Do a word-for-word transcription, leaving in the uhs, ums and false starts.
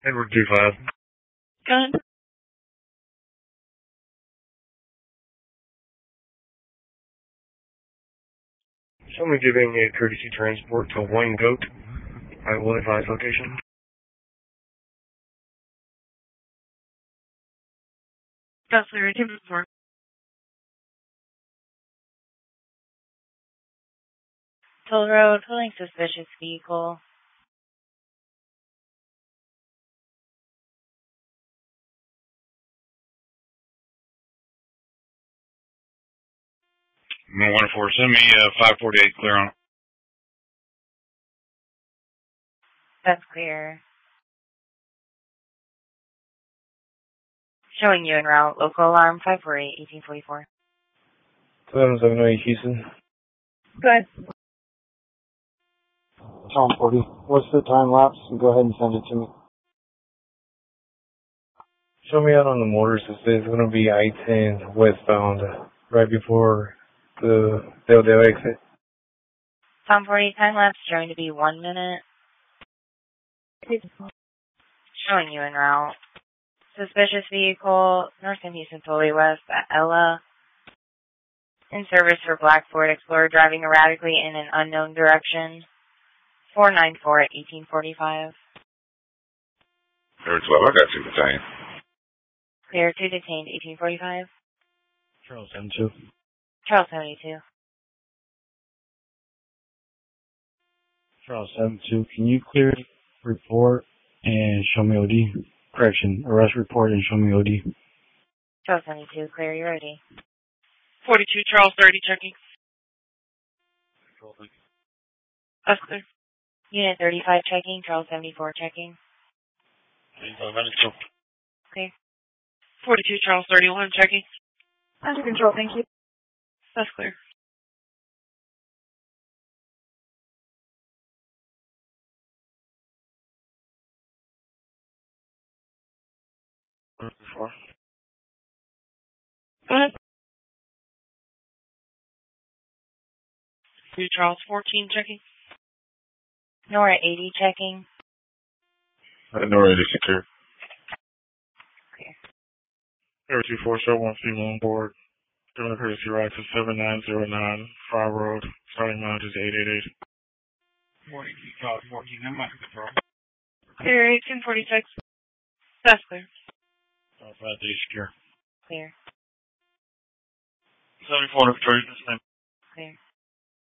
Edward two five. Good. Show me giving a courtesy transport to Wayne Goat. I will advise location. That's clear. Two four. Toll Road, pulling suspicious vehicle. one four, send me uh, five forty-eight clear on it. That's clear. Showing you en route. Local alarm five four eight, eighteen forty-four. seven seven eight Houston. Good. Tom forty. What's the time lapse? Go ahead and send it to me. Show me out on the mortars. It's going to be I ten westbound, right before the Del Del exit. Tom forty, time lapse showing to be one minute. Showing you en route. Suspicious vehicle, North and Houston Tollway West at Ella. In service for Black Ford Explorer driving erratically in an unknown direction. four nine four at eighteen forty-five. Air twelve, I got two detained. Clear two detained, eighteen forty-five. Charles seventy-two. Charles seventy-two. Charles seventy-two. Can you clear report and show me O D? Correction, arrest report and show me O D. Charles seventy-two, clear, you ready. forty-two, Charles thirty, checking. That's clear. Unit thirty-five checking, Charles seventy-four checking. Clear. forty-two, Charles thirty-one, checking. Under control, thank you. That's clear. Four. Go ahead. two, Charles fourteen, checking. Nora eighty checking. Uh, no ready, secure. Clear. Air two four seven one C one board. Giving a courtesy ride to seven nine zero nine Fry Road. Starting mileage is eight eight eight. forty-two, Charles fourteen, I'm not control. Clear, eighteen forty-six. That's clear. five D secure. Clear. seventy-four to three. Clear.